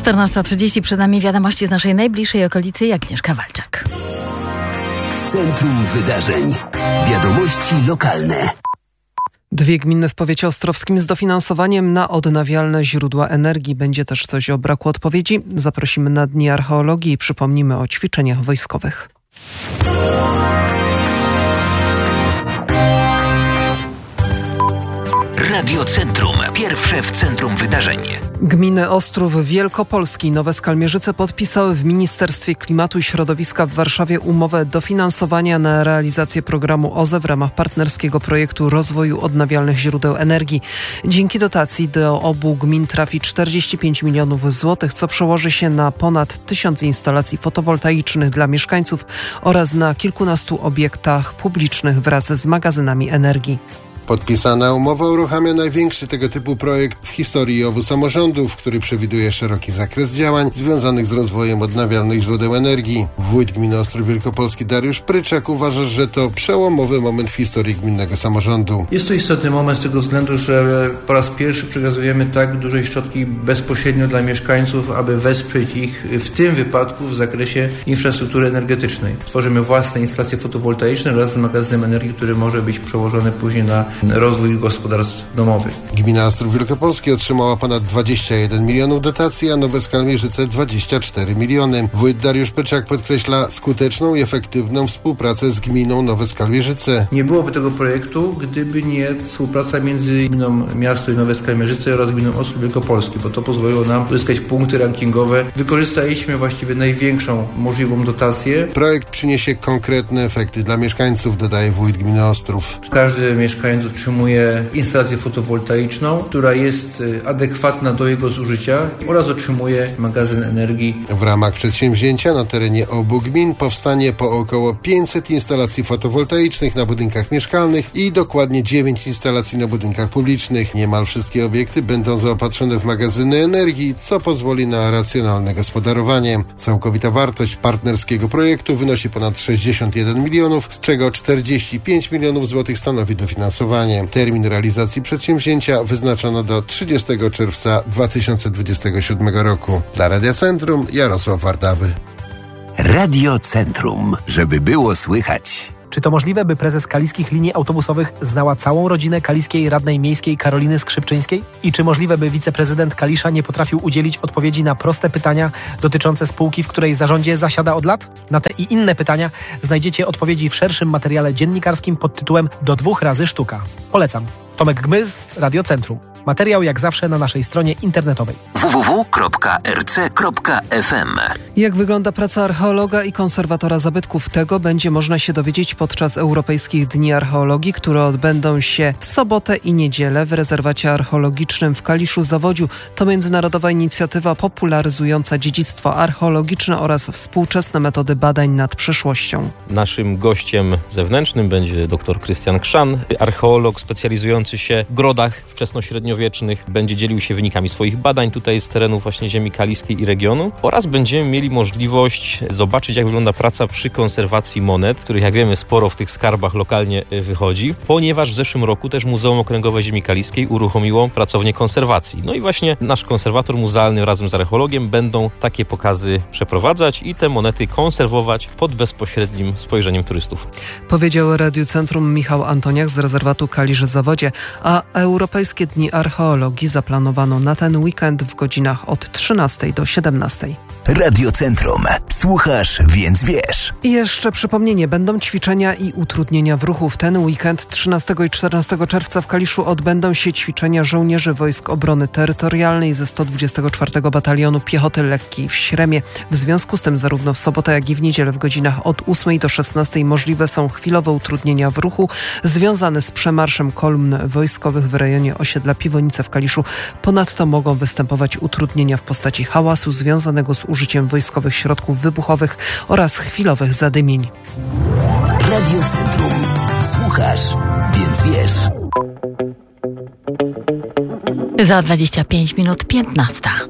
14:30 przed nami wiadomości z naszej najbliższej okolicy. Agnieszka Walczak. W centrum wydarzeń. Wiadomości lokalne. 2 gminy w powiecie ostrowskim z dofinansowaniem na odnawialne źródła energii. Będzie też coś o braku odpowiedzi. Zaprosimy na Dni Archeologii i przypomnimy o ćwiczeniach wojskowych. Radio Centrum. Pierwsze w centrum wydarzeń. Gminy Ostrów Wielkopolski i Nowe Skalmierzyce podpisały w Ministerstwie Klimatu i Środowiska w Warszawie umowę dofinansowania na realizację programu OZE w ramach partnerskiego projektu rozwoju odnawialnych źródeł energii. Dzięki dotacji do obu gmin trafi 45 milionów złotych, co przełoży się na ponad 1000 instalacji fotowoltaicznych dla mieszkańców oraz na kilkunastu obiektach publicznych wraz z magazynami energii. Podpisana umowa uruchamia największy tego typu projekt w historii obu samorządów, który przewiduje szeroki zakres działań związanych z rozwojem odnawialnych źródeł energii. Wójt gminy Ostrów Wielkopolski Dariusz Pryczak uważa, że to przełomowy moment w historii gminnego samorządu. Jest to istotny moment z tego względu, że po raz pierwszy przekazujemy tak duże środki bezpośrednio dla mieszkańców, aby wesprzeć ich w tym wypadku w zakresie infrastruktury energetycznej. Tworzymy własne instalacje fotowoltaiczne wraz z magazynem energii, który może być przełożony później na rozwój gospodarstw domowych. Gmina Ostrów Wielkopolski otrzymała ponad 21 milionów dotacji, a Nowe Skalmierzyce 24 miliony. Wójt Dariusz Pryczak podkreśla skuteczną i efektywną współpracę z gminą Nowe Skalmierzyce. Nie byłoby tego projektu, gdyby nie współpraca między gminą Miasto i Nowe Skalmierzyce oraz gminą Ostrów Wielkopolski, bo to pozwoliło nam uzyskać punkty rankingowe. Wykorzystaliśmy właściwie największą możliwą dotację. Projekt przyniesie konkretne efekty dla mieszkańców, dodaje wójt gminy Ostrów. Każdy mieszkaniec otrzymuje instalację fotowoltaiczną, która jest adekwatna do jego zużycia oraz otrzymuje magazyn energii. W ramach przedsięwzięcia na terenie obu gmin powstanie po około 500 instalacji fotowoltaicznych na budynkach mieszkalnych i dokładnie 9 instalacji na budynkach publicznych. Niemal wszystkie obiekty będą zaopatrzone w magazyny energii, co pozwoli na racjonalne gospodarowanie. Całkowita wartość partnerskiego projektu wynosi ponad 61 milionów, z czego 45 milionów złotych stanowi dofinansowanie. Termin realizacji przedsięwzięcia wyznaczono do 30 czerwca 2027 roku. Dla Radia Centrum Jarosław Wardawy. Radio Centrum, żeby było słychać. Czy to możliwe, by prezes kaliskich linii autobusowych znała całą rodzinę kaliskiej radnej miejskiej Karoliny Skrzypczyńskiej? I czy możliwe, by wiceprezydent Kalisza nie potrafił udzielić odpowiedzi na proste pytania dotyczące spółki, w której zarządzie zasiada od lat? Na te i inne pytania znajdziecie odpowiedzi w szerszym materiale dziennikarskim pod tytułem Do 2 razy sztuka. Polecam. Tomek Gmyz, Radio Centrum. Materiał jak zawsze na naszej stronie internetowej. www.rc.fm. Jak wygląda praca archeologa i konserwatora zabytków? Tego będzie można się dowiedzieć podczas Europejskich Dni Archeologii, które odbędą się w sobotę i niedzielę w rezerwacie archeologicznym w Kaliszu-Zawodziu. To międzynarodowa inicjatywa popularyzująca dziedzictwo archeologiczne oraz współczesne metody badań nad przeszłością. Naszym gościem zewnętrznym będzie dr Krystian Krzan, archeolog specjalizujący się w grodach wczesnośredniowiecznych. Będzie dzielił się wynikami swoich badań tutaj z terenów właśnie ziemi kaliskiej i regionu oraz będziemy mieli możliwość zobaczyć, jak wygląda praca przy konserwacji monet, których jak wiemy sporo w tych skarbach lokalnie wychodzi, ponieważ w zeszłym roku też Muzeum Okręgowe Ziemi Kaliskiej uruchomiło pracownię konserwacji. No i właśnie nasz konserwator muzealny razem z archeologiem będą takie pokazy przeprowadzać i te monety konserwować pod bezpośrednim spojrzeniem turystów. Powiedział Radiu Centrum Michał Antoniak z rezerwatu Kalisz-Zawodzie, a Europejskie Dni Archeologii zaplanowano na ten weekend w godzinach od 13 do 17. Radio Centrum. Słuchasz, więc wiesz. I jeszcze przypomnienie, będą ćwiczenia i utrudnienia w ruchu. W ten weekend 13 i 14 czerwca w Kaliszu odbędą się ćwiczenia żołnierzy Wojsk Obrony Terytorialnej ze 124 Batalionu Piechoty Lekkiej w Śremie. W związku z tym zarówno w sobotę, jak i w niedzielę w godzinach od 8 do 16 możliwe są chwilowe utrudnienia w ruchu związane z przemarszem kolumn wojskowych w rejonie osiedla Piwonice w Kaliszu. Ponadto mogą występować utrudnienia w postaci hałasu związanego z użyciem wojskowych środków wybuchowych oraz chwilowych zadymień. Radio Centrum. Słuchasz, więc wiesz. Za 25 minut 15.